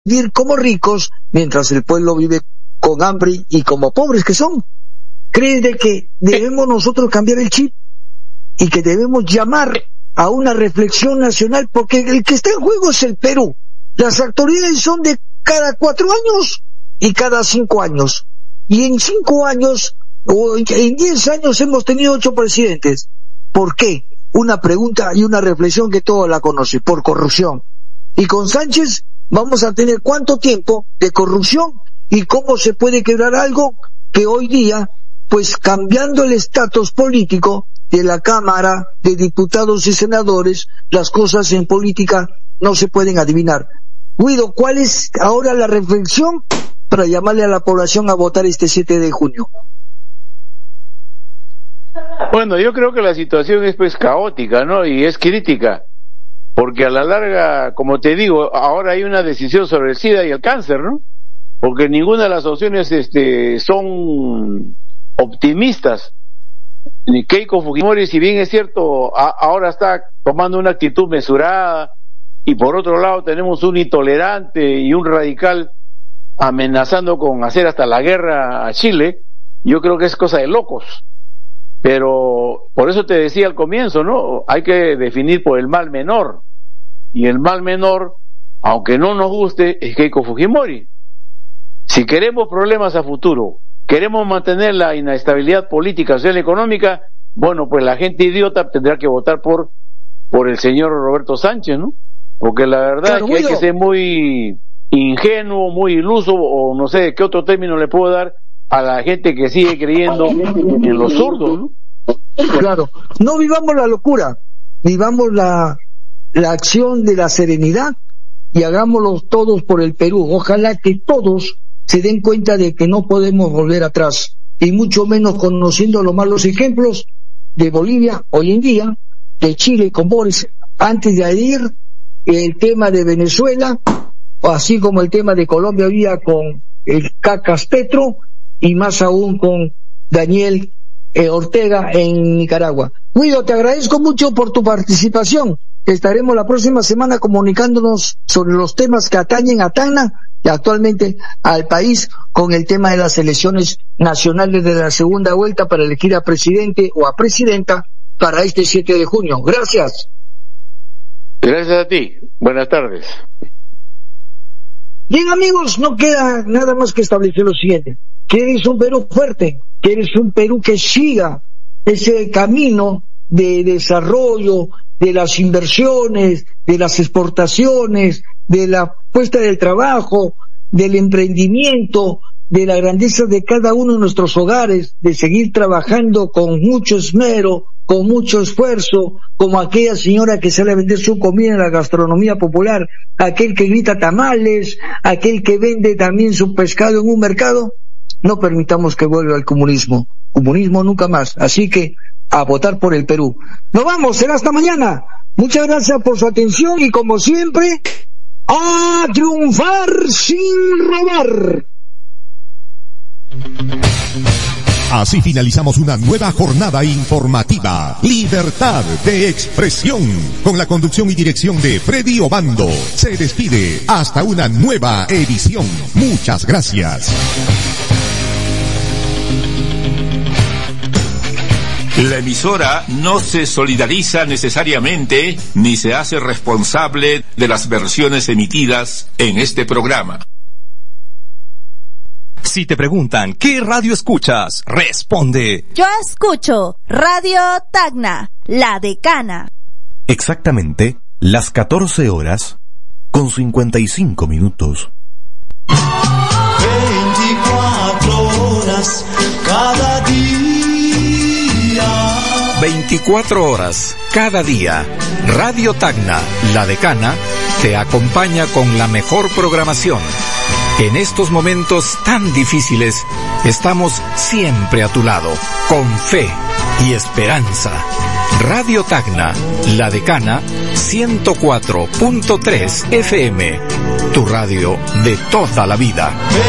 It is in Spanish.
vivir como ricos mientras el pueblo vive con hambre y como pobres que son. ¿Crees de que debemos nosotros cambiar el chip y que debemos llamar a una reflexión nacional? Porque el que está en juego es el Perú. Las autoridades son de cada 4 años y cada 5 años. Y en 5 años o en 10 años hemos tenido 8 presidentes. ¿Por qué? Una pregunta y una reflexión que todos la conocen. Por corrupción. Y con Sánchez vamos a tener ¿cuánto tiempo de corrupción? ¿Y cómo se puede quebrar algo que hoy día, pues cambiando el estatus político de la Cámara de Diputados y Senadores, las cosas en política no se pueden adivinar? Guido, ¿cuál es ahora la reflexión para llamarle a la población a votar este 7 de junio? Bueno, yo creo que la situación es pues caótica, ¿no? Y es crítica, porque a la larga, como te digo, ahora hay una decisión sobre el SIDA y el cáncer, ¿no? Porque ninguna de las opciones son optimistas. Ni Keiko Fujimori, si bien es cierto, ahora está tomando una actitud mesurada, y por otro lado tenemos un intolerante y un radical amenazando con hacer hasta la guerra a Chile. Yo creo que es cosa de locos. Pero por eso te decía al comienzo, ¿no? Hay que definir por el mal menor. Y el mal menor, aunque no nos guste, es Keiko Fujimori. Si queremos problemas a futuro, queremos mantener la inestabilidad política, social y económica, bueno, pues la gente idiota tendrá que votar por el señor Roberto Sánchez, ¿no? Porque la verdad es que hay que ser muy ingenuo, muy iluso, o no sé qué otro término le puedo dar a la gente que sigue creyendo en los zurdos, ¿no? Claro, no vivamos la locura, vivamos la acción de la serenidad y hagámoslo todos por el Perú. Ojalá que todos se den cuenta de que no podemos volver atrás, y mucho menos conociendo los malos ejemplos de Bolivia hoy en día, de Chile con Boris antes de ayer, el tema de Venezuela, así como el tema de Colombia hoy día con el Cacas Petro, y más aún con Daniel Ortega en Nicaragua. Guido, te agradezco mucho por tu participación. Estaremos la próxima semana comunicándonos sobre los temas que atañen a Tacna y actualmente al país, con el tema de las elecciones nacionales de la segunda vuelta para elegir a presidente o a presidenta para este 7 de junio. Gracias. Gracias a ti. Buenas tardes. Bien, amigos, no queda nada más que establecer lo siguiente. ¿Quieres un Perú fuerte? ¿Quieres un Perú que siga ese camino de desarrollo, de las inversiones, de las exportaciones, de la puesta del trabajo, del emprendimiento, de la grandeza de cada uno de nuestros hogares, de seguir trabajando con mucho esmero, con mucho esfuerzo, como aquella señora que sale a vender su comida en la gastronomía popular, aquel que grita tamales, aquel que vende también su pescado en un mercado? No permitamos que vuelva el comunismo. Comunismo nunca más. Así que a votar por el Perú. Nos vamos, será hasta mañana. Muchas gracias por su atención y como siempre, a triunfar sin robar. Así finalizamos una nueva jornada informativa. Libertad de expresión. Con la conducción y dirección de Freddy Obando. Se despide hasta una nueva edición. Muchas gracias. La emisora no se solidariza necesariamente ni se hace responsable de las versiones emitidas en este programa. Si te preguntan ¿qué radio escuchas? Responde: yo escucho Radio Tacna, La Decana. Exactamente las 14 horas con 55 minutos. 24 horas cada día. 24 horas cada día. Radio Tacna, La Decana, te acompaña con la mejor programación. En estos momentos tan difíciles, estamos siempre a tu lado, con fe y esperanza. Radio Tacna, La Decana, 104.3 FM, tu radio de toda la vida.